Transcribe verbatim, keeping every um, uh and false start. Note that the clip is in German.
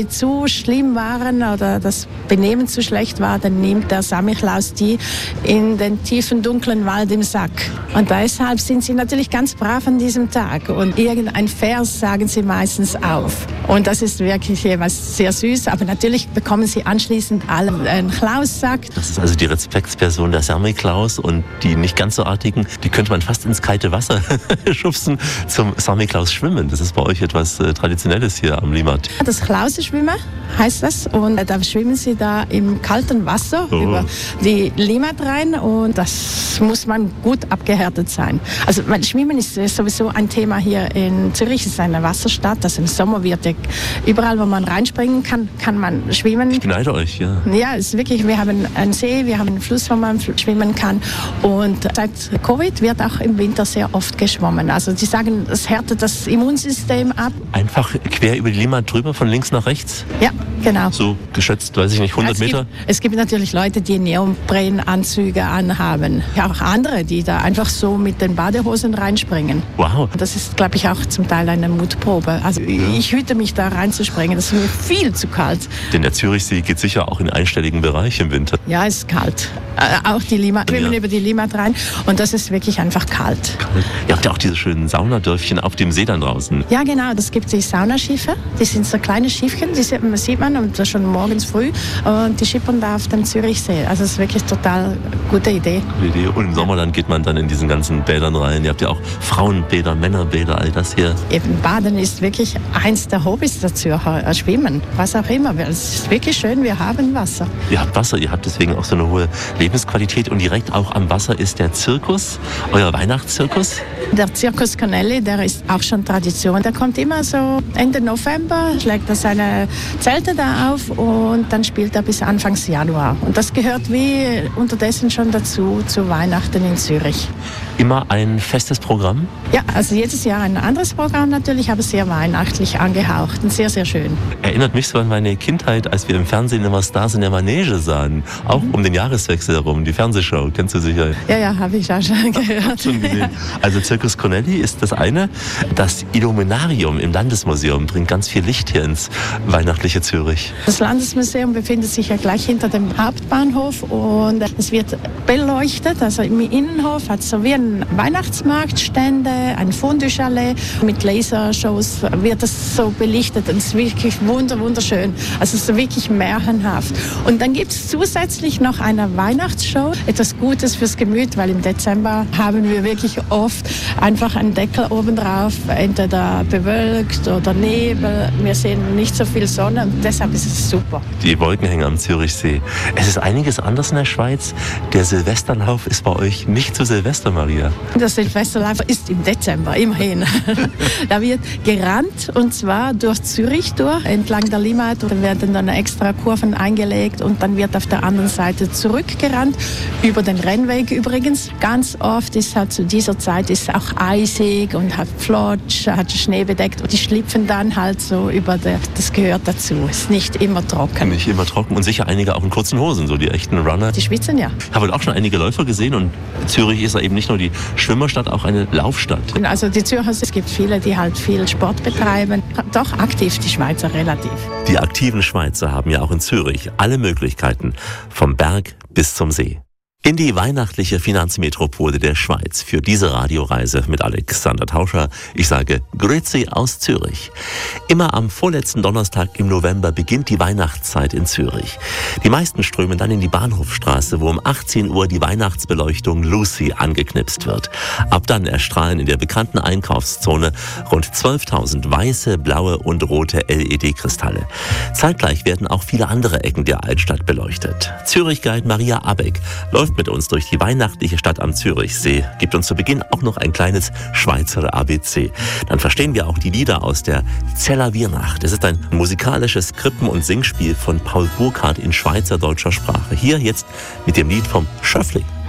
zu schlimm waren oder das Benehmen zu schlecht war, dann nimmt der Samichlaus die in den tiefen, dunklen Wald im Sack. Und deshalb sind sie natürlich ganz brav an diesem Tag. Und irgendein Vers sagen sie meistens auf. Und das ist wirklich etwas sehr süß. Aber natürlich bekommen sie anschließend alle einen Klaussack. Das ist also die Respektsperson der Samichlaus. Und die nicht ganz so artigen, die könnte man fast ins kalte Wasser schubsen zum Samichlaus schwimmen. Das ist bei euch etwas äh, Traditionelles hier am Limmat. Das Klauseschwimmen heißt das. Und da schwimmen sie da im kalten Wasser oh. über die Limmat rein. Und das muss man gut abgehärtet sein. Also weil Schwimmen ist sowieso ein Thema hier in Zürich. Es ist eine Wasserstadt. Also im Sommer wird ja überall, wo man reinspringen kann, kann man schwimmen. Ich beneide euch, ja. Ja, es ist wirklich, wir haben einen See, wir haben einen Fluss, wo man schwimmen kann. Und seit Covid wird auch im Winter sehr oft geschwommen. Also sie sagen, es härtet das Immunsystem ab. Einfach quer über die Limmat drüber, von links nach rechts? Ja, genau. So geschätzt, weiß ich nicht, hundert ja, es Meter? Gibt, es gibt natürlich Leute, die Neoprenanzüge anhaben. Ja, auch andere, die da einfach so mit den Badehosen reinspringen. Wow. Das ist, glaube ich, auch zum Teil eine Mutprobe. Also ja. ich hüte mich da reinzuspringen. Das ist mir viel zu kalt. Denn der Zürichsee geht sicher auch in einstelligen Bereich im Winter. Ja, es ist kalt. Äh, auch die Limmat, wir schwimmen ja. über die Limmat rein und das ist wirklich einfach kalt. kalt. Ihr habt ja auch diese schönen Saunadörfchen auf dem See dann draußen. Ja, genau. Das gibt die Saunaschiffe. Die sind so kleine Schiffchen, die sieht man und schon morgens früh. Und die schippern da auf dem Zürichsee. Also es ist wirklich total gute Idee. Gute Idee. Und im Sommer dann geht man dann in diesen ganzen Bädern rein. Ihr habt ja auch Frauenbäder, Männerbäder, all das hier. Eben, Baden ist wirklich eins der Hobbys der Zürcher. Schwimmen, was auch immer. Es ist wirklich schön, wir haben Wasser. Ihr habt Wasser, ihr habt deswegen auch so eine hohe Lebensqualität. Und direkt auch am Wasser ist der Zirkus, euer Weihnachtszirkus. Der Zirkus Cornelli, der ist auch schon Tradition. Der kommt immer so Ende November, schlägt er seine Zelte da auf und dann spielt er bis Anfang Januar. Und das gehört wie unterdessen schon dazu, zu Weihnachten in Zürich. Immer ein festes Programm? Ja, also jedes Jahr ein anderes Programm natürlich, aber sehr weihnachtlich angehaucht und sehr, sehr schön. Erinnert mich so an meine Kindheit, als wir im Fernsehen immer Stars in der Manege sahen. Auch um den Jahreswechsel herum, die Fernsehshow, kennst du sicher? Ja, ja, habe ich auch schon gehört. schon gesehen. Also Zirkus Cornelli ist das eine. Das Illuminarium im Landesmuseum bringt ganz viel Licht hier ins weihnachtliche Zürich. Das Landesmuseum befindet sich ja gleich hinter dem Hauptbahnhof und es wird beleuchtet, also im Innenhof hat es so wie ein Weihnachtsmarkt, Stände, ein Fondue-Chalet. Mit Lasershows wird es so belichtet und es ist wirklich wunder, wunderschön. Also es ist wirklich märchenhaft. Und dann gibt es zusätzlich noch eine Weihnachtsshow, etwas Gutes fürs Gemüt, weil im Dezember haben wir wirklich oft einfach einen Deckel oben drauf, entweder bewölkt oder Nebel. Wir sehen nicht so viel Sonne und deshalb ist es super. Die Wolkenhänge am Zürichsee. Es ist einiges anders in der Schweiz. Der Silvesterlauf ist bei euch nicht zu Silvester, Maria. Der Silvesterlauf ist im Dezember, immerhin. Da wird gerannt und zwar durch Zürich durch, entlang der Limmat. Da werden dann extra Kurven eingelegt und dann wird auf der anderen Seite zurückgerannt, über den Rennweg übrigens. Ganz oft ist halt zu dieser Zeit ist auch eisig und hat Flotsch, hat Schnee bedeckt und die schlüpfen dann halt so über der, das gehört dazu. Ist nicht immer trocken. Nicht immer trocken und sicher einige auch in kurzen Hosen, so die echten Runner. Die schwitzen ja. Ich habe auch schon einige Läufer gesehen und Zürich ist ja eben nicht nur die Schwimmerstadt, auch eine Laufstadt. Also die Zürcher, es gibt viele, die halt viel Sport betreiben. Doch aktiv, die Schweizer relativ. Die aktiven Schweizer haben ja auch in Zürich alle Möglichkeiten, vom Berg bis zum See. In die weihnachtliche Finanzmetropole der Schweiz für diese Radioreise mit Alexander Tauscher. Ich sage Grüezi aus Zürich. Immer am vorletzten Donnerstag im November beginnt die Weihnachtszeit in Zürich. Die meisten strömen dann in die Bahnhofstraße, wo um achtzehn Uhr die Weihnachtsbeleuchtung Lucy angeknipst wird. Ab dann erstrahlen in der bekannten Einkaufszone rund zwölftausend weiße, blaue und rote L E D-Kristalle. Zeitgleich werden auch viele andere Ecken der Altstadt beleuchtet. Zürich-Guide Maria Abeck läuft mit uns durch die weihnachtliche Stadt am Zürichsee, gibt uns zu Beginn auch noch ein kleines Schweizer A B C. Dann verstehen wir auch die Lieder aus der Zeller Weihnacht. Es ist ein musikalisches Krippen- und Singspiel von Paul Burkhardt in schweizerdeutscher Sprache. Hier jetzt mit dem Lied vom Schöffling.